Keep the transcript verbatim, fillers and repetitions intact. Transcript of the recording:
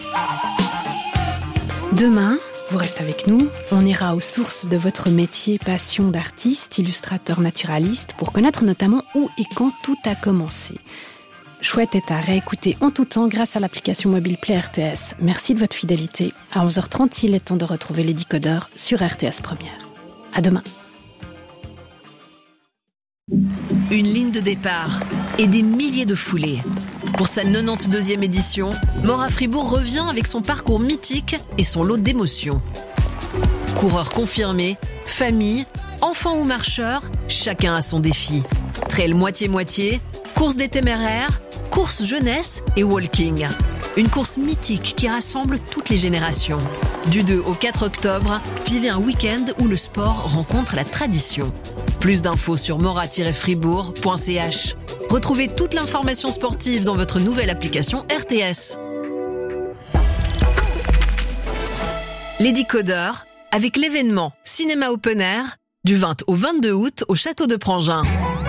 Demain, vous restez avec nous, on ira aux sources de votre métier, passion d'artiste, illustrateur naturaliste, pour connaître notamment où et quand tout a commencé. Chouette est à réécouter en tout temps grâce à l'application mobile Play R T S. Merci de votre fidélité. À onze heures trente, il est temps de retrouver les décodeurs sur R T S Première. À demain. Une ligne de départ et des milliers de foulées. Pour sa quatre-vingt-douzième édition, Maura Fribourg revient avec son parcours mythique et son lot d'émotions. Coureurs confirmés, famille, enfants ou marcheurs, chacun a son défi. Trail moitié-moitié, course des téméraires, course jeunesse et walking. Une course mythique qui rassemble toutes les générations. Du deux au quatre octobre, vivez un week-end où le sport rencontre la tradition. Plus d'infos sur maura tiret fribourg point c h. Retrouvez toute l'information sportive dans votre nouvelle application R T S. Les décodeurs, avec l'événement Cinéma Open Air, du vingt au vingt-deux août au Château de Prangin.